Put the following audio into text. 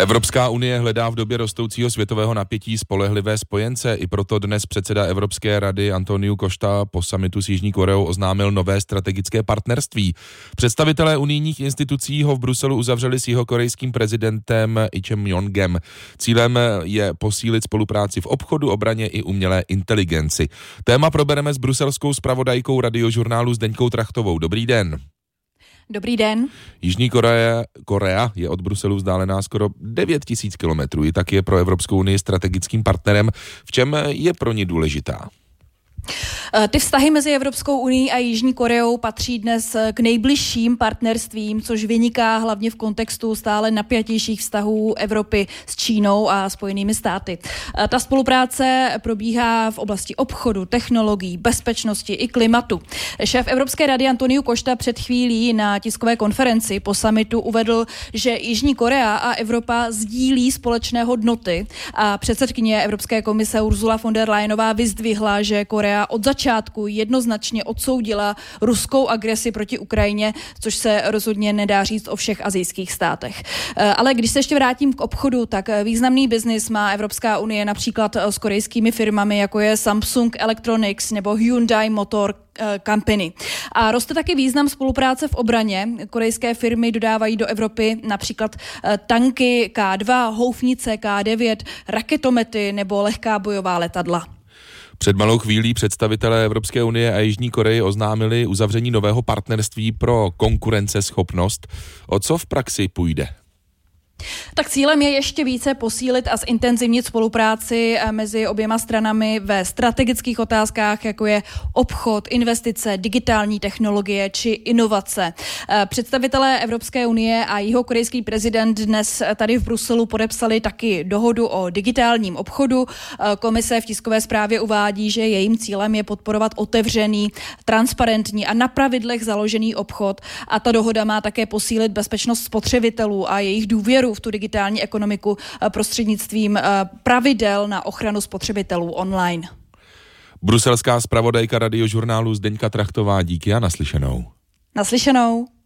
Evropská unie hledá v době rostoucího světového napětí spolehlivé spojence. I proto dnes předseda Evropské rady Antonio Costa po summitu s Jižní Koreou oznámil nové strategické partnerství. Představitelé unijních institucí ho v Bruselu uzavřeli s jihokorejským prezidentem Ichem Jongem. Cílem je posílit spolupráci v obchodu, obraně i umělé inteligenci. Téma probereme s bruselskou zpravodajkou Radiožurnálu Zdeňkou Trachtovou. Dobrý den. Dobrý den. Jižní Korea je od Bruselu vzdálená skoro 9 000 kilometrů. I tak je pro Evropskou unii strategickým partnerem. V čem je pro ní důležitá? Ty vztahy mezi Evropskou unií a Jižní Koreou patří dnes k nejbližším partnerstvím, což vyniká hlavně v kontextu stále napjatějších vztahů Evropy s Čínou a Spojenými státy. Ta spolupráce probíhá v oblasti obchodu, technologií, bezpečnosti i klimatu. Šéf Evropské rady Antonio Costa před chvílí na tiskové konferenci po summitu uvedl, že Jižní Korea a Evropa sdílí společné hodnoty a předsedkyně Evropské komise Ursula von der Leyenová vyzdvihla, že Korea od začátku jednoznačně odsoudila ruskou agresi proti Ukrajině, což se rozhodně nedá říct o všech asijských státech. Ale když se ještě vrátím k obchodu, tak významný biznis má Evropská unie například s korejskými firmami, jako je Samsung Electronics nebo Hyundai Motor Company. A roste taky význam spolupráce v obraně. Korejské firmy dodávají do Evropy například tanky K2, houfnice K9, raketomety nebo lehká bojová letadla. Před malou chvílí představitelé Evropské unie a Jižní Koreje oznámili uzavření nového partnerství pro konkurenceschopnost. O co v praxi půjde? Tak cílem je ještě více posílit a zintenzivnit spolupráci mezi oběma stranami ve strategických otázkách, jako je obchod, investice, digitální technologie či inovace. Představitelé Evropské unie a jihokorejský prezident dnes tady v Bruselu podepsali taky dohodu o digitálním obchodu. Komise v tiskové zprávě uvádí, že jejím cílem je podporovat otevřený, transparentní a na pravidlech založený obchod. A ta dohoda má také posílit bezpečnost spotřebitelů a jejich důvěru v tu digitální ekonomiku prostřednictvím pravidel na ochranu spotřebitelů online. Bruselská zpravodajka Radiožurnálu Zdeňka Trachtová, díky a naslyšenou. Naslyšenou.